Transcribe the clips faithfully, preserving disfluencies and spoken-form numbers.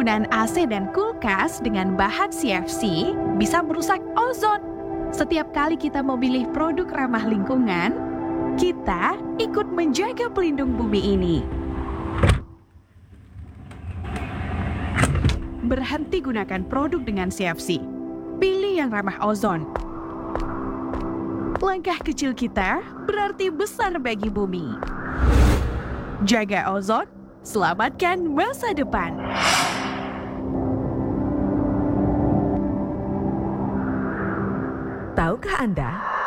Penggunaan A C dan kulkas dengan bahan C F C bisa merusak ozon. Setiap kali kita memilih produk ramah lingkungan, kita ikut menjaga pelindung bumi ini. Berhenti gunakan produk dengan C F C. Pilih yang ramah ozon. Langkah kecil kita berarti besar bagi bumi. Jaga ozon, selamatkan masa depan. Tahukah Anda?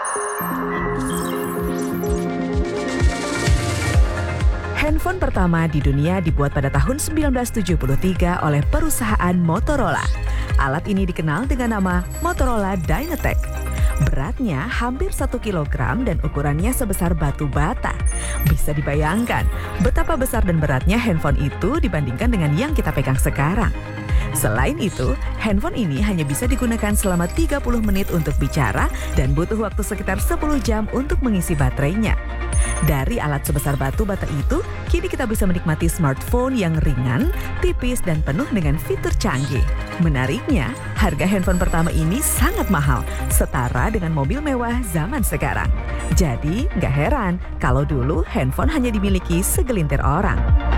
Handphone pertama di dunia dibuat pada tahun sembilan belas tujuh puluh tiga oleh perusahaan Motorola. Alat ini dikenal dengan nama Motorola Dynatec. Beratnya hampir satu kilogram dan ukurannya sebesar batu bata. Bisa dibayangkan betapa besar dan beratnya handphone itu dibandingkan dengan yang kita pegang sekarang. Selain itu, handphone ini hanya bisa digunakan selama tiga puluh menit untuk bicara dan butuh waktu sekitar sepuluh jam untuk mengisi baterainya. Dari alat sebesar batu bata itu, kini kita bisa menikmati smartphone yang ringan, tipis, dan penuh dengan fitur canggih. Menariknya, harga handphone pertama ini sangat mahal, setara dengan mobil mewah zaman sekarang. Jadi, nggak heran kalau dulu handphone hanya dimiliki segelintir orang.